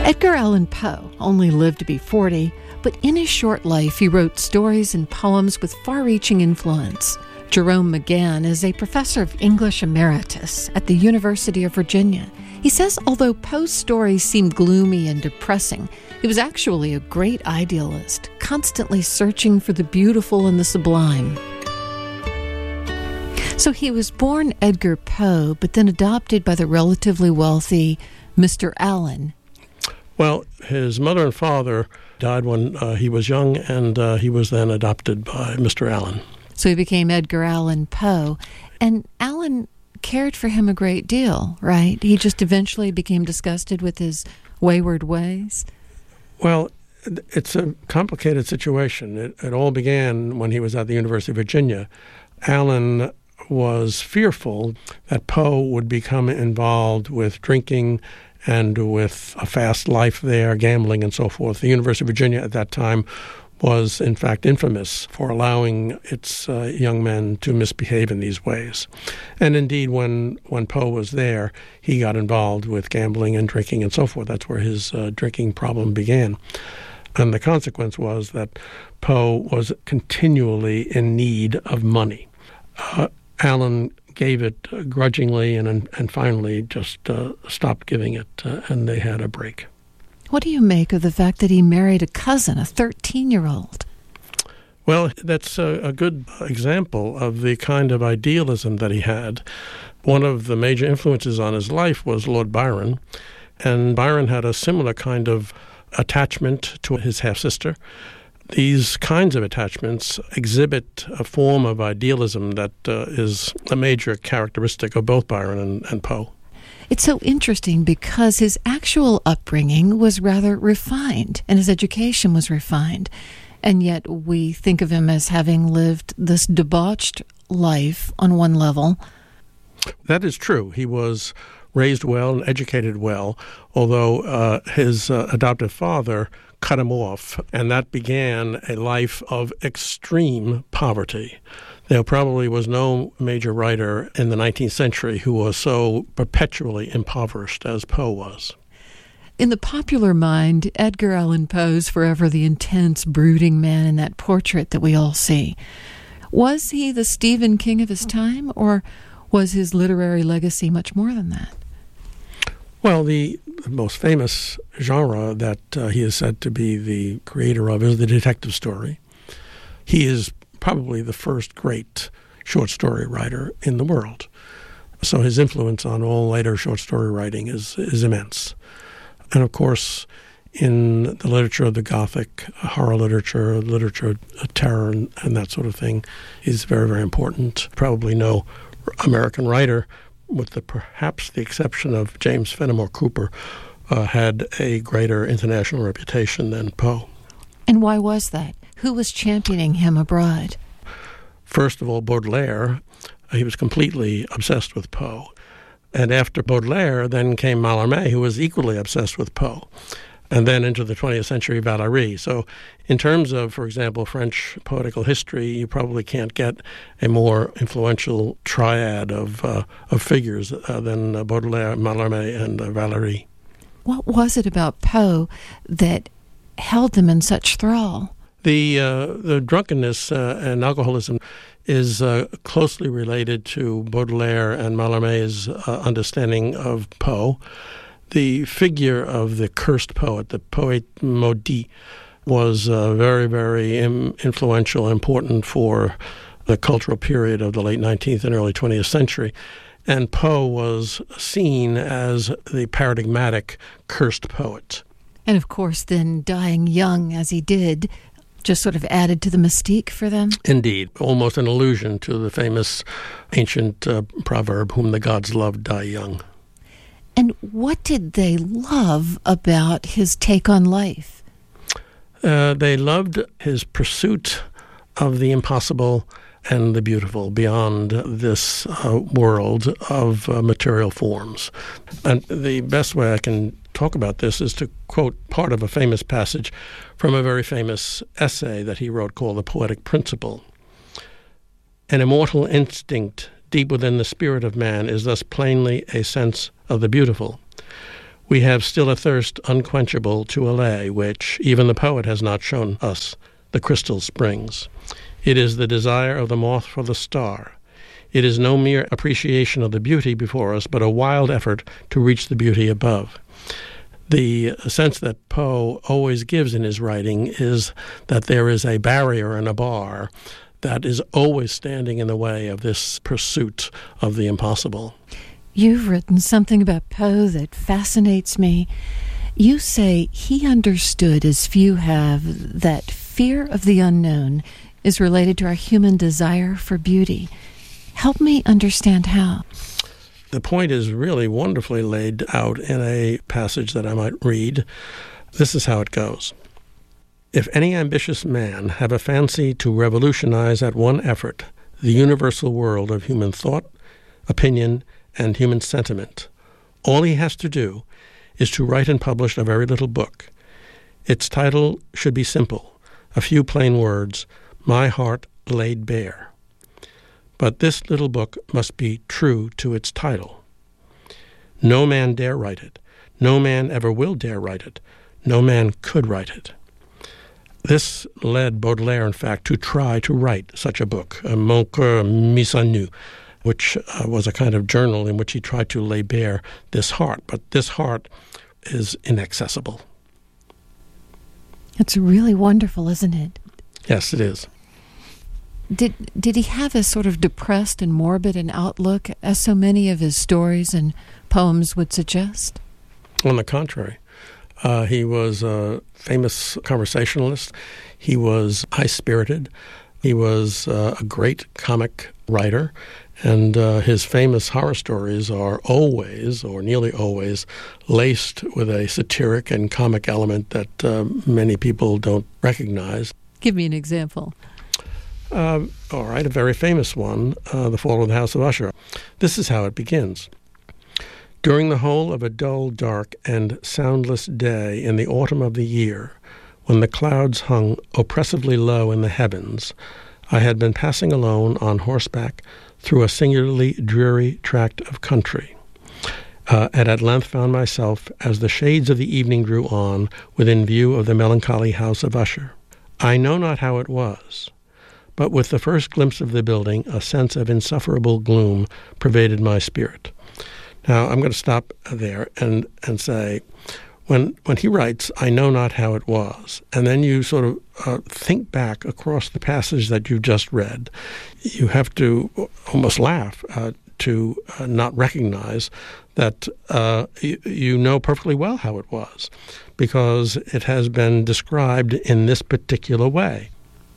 Edgar Allan Poe only lived to be 40, but in his short life he wrote stories and poems with far-reaching influence. Jerome McGann is a professor of English emeritus at the University of Virginia. He says although Poe's stories seemed gloomy and depressing, he was actually a great idealist, constantly searching for the beautiful and the sublime. So he was born Edgar Poe, but then adopted by the relatively wealthy Mr. Allan. Well, his mother and father died when he was young, and he was then adopted by Mr. Allan. So he became Edgar Allan Poe. And Allan cared for him a great deal, right? He just eventually became disgusted with his wayward ways? Well, it's a complicated situation. It all began when he was at the University of Virginia. Allan was fearful that Poe would become involved with drinking and with a fast life there, gambling and so forth. The University of Virginia at that time was, in fact, infamous for allowing its young men to misbehave in these ways. And indeed, when Poe was there, he got involved with gambling and drinking and so forth. That's where his drinking problem began. And the consequence was that Poe was continually in need of money. Allan gave it grudgingly and finally just stopped giving it, and they had a break. What do you make of the fact that he married a cousin, a 13-year-old? Well, that's a good example of the kind of idealism that he had. One of the major influences on his life was Lord Byron, and Byron had a similar kind of attachment to his half-sister. These kinds of attachments exhibit a form of idealism that is a major characteristic of both Byron and Poe. It's so interesting because his actual upbringing was rather refined and his education was refined. And yet we think of him as having lived this debauched life on one level. That is true. He was raised well and educated well, although his adoptive father cut him off, and that began a life of extreme poverty. There probably was no major writer in the 19th century who was so perpetually impoverished as Poe was. In the popular mind, Edgar Allan Poe's forever the intense, brooding man in that portrait that we all see. Was he the Stephen King of his time, or was his literary legacy much more than that? Well, the most famous genre that he is said to be the creator of is the detective story. He is probably the first great short story writer in the world. So his influence on all later short story writing is immense. And of course, in the literature of the Gothic, horror literature of terror and that sort of thing, he's very, very important. Probably no American writer, with perhaps the exception of James Fenimore Cooper, had a greater international reputation than Poe. And why was that? Who was championing him abroad? First of all, Baudelaire. He was completely obsessed with Poe. And after Baudelaire, then came Mallarmé, who was equally obsessed with Poe. And then into the 20th century, Valéry. So in terms of, for example, French poetical history, you probably can't get a more influential triad of figures than Baudelaire, Mallarmé, and Valéry. What was it about Poe that held them in such thrall? The drunkenness and alcoholism is closely related to Baudelaire and Mallarmé's understanding of Poe. The figure of the cursed poet, the poète maudit, was very, very influential, important for the cultural period of the late 19th and early 20th century. And Poe was seen as the paradigmatic cursed poet. And of course, then dying young as he did just sort of added to the mystique for them? Indeed, almost an allusion to the famous ancient proverb, whom the gods love, die young. And what did they love about his take on life? They loved his pursuit of the impossible and the beautiful beyond this world of material forms. And the best way I can talk about this is to quote part of a famous passage from a very famous essay that he wrote called The Poetic Principle. An immortal instinct deep within the spirit of man is thus plainly a sense of the beautiful. We have still a thirst unquenchable to allay, which even the poet has not shown us, the crystal springs. It is the desire of the moth for the star. It is no mere appreciation of the beauty before us, but a wild effort to reach the beauty above. The sense that Poe always gives in his writing is that there is a barrier and a bar that is always standing in the way of this pursuit of the impossible. You've written something about Poe that fascinates me. You say he understood, as few have, that fear of the unknown is related to our human desire for beauty. Help me understand how. The point is really wonderfully laid out in a passage that I might read. This is how it goes. If any ambitious man have a fancy to revolutionize at one effort the universal world of human thought, opinion, and human sentiment, all he has to do is to write and publish a very little book. Its title should be simple, a few plain words, My Heart Laid Bare. But this little book must be true to its title. No man dare write it. No man ever will dare write it. No man could write it. This led Baudelaire, in fact, to try to write such a book, Mon Cœur mis à nu, which was a kind of journal in which he tried to lay bare this heart. But this heart is inaccessible. It's really wonderful, isn't it? Yes, it is. Did he have a sort of depressed and morbid an outlook, as so many of his stories and poems would suggest? On the contrary. He was a famous conversationalist. He was high-spirited. He was a great comic writer. And his famous horror stories are always, or nearly always, laced with a satiric and comic element that many people don't recognize. Give me an example. All right, a very famous one, The Fall of the House of Usher. This is how it begins. During the whole of a dull, dark, and soundless day in the autumn of the year, when the clouds hung oppressively low in the heavens, I had been passing alone on horseback through a singularly dreary tract of country, and at length found myself, as the shades of the evening drew on, within view of the melancholy house of Usher. I know not how it was, but with the first glimpse of the building, a sense of insufferable gloom pervaded my spirit. Now, I'm going to stop there and say, when he writes, I know not how it was, and then you sort of think back across the passage that you just read, you have to almost laugh to not recognize that you know perfectly well how it was, because it has been described in this particular way.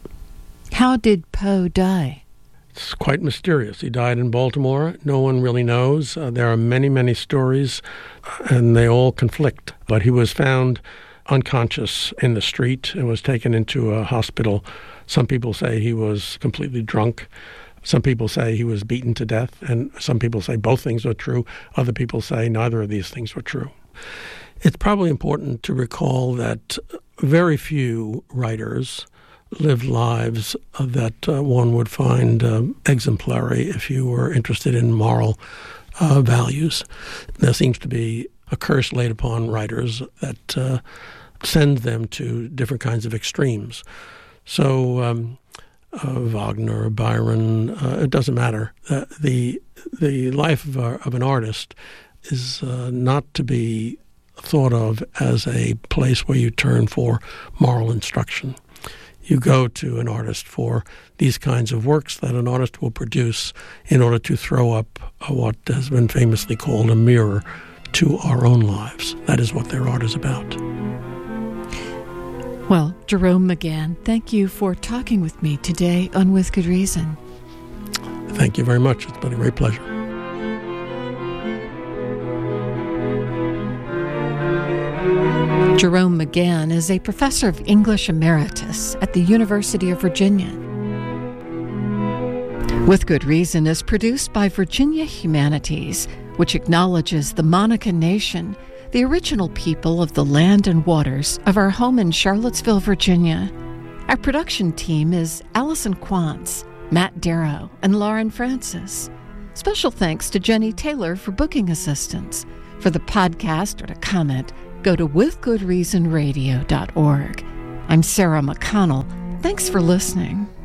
How did Poe die? It's quite mysterious. He died in Baltimore. No one really knows. There are many, many stories, and they all conflict. But he was found unconscious in the street and was taken into a hospital. Some people say he was completely drunk. Some people say he was beaten to death, and some people say both things are true. Other people say neither of these things were true. It's probably important to recall that very few writers lived lives that one would find exemplary if you were interested in moral values. There seems to be a curse laid upon writers that send them to different kinds of extremes. So Wagner or Byron, it doesn't matter. The life of an artist is not to be thought of as a place where you turn for moral instruction. You go to an artist for these kinds of works that an artist will produce in order to throw up what has been famously called a mirror to our own lives. That is what their art is about. Well, Jerome McGann, thank you for talking with me today on With Good Reason. Thank you very much. It's been a great pleasure. Jerome McGann is a professor of English Emeritus at the University of Virginia. With Good Reason is produced by Virginia Humanities, which acknowledges the Monacan Nation, the original people of the land and waters of our home in Charlottesville, Virginia. Our production team is Allison Quantz, Matt Darrow, and Lauren Francis. Special thanks to Jenny Taylor for booking assistance. For the podcast or to comment, go to withgoodreasonradio.org. I'm Sarah McConnell. Thanks for listening.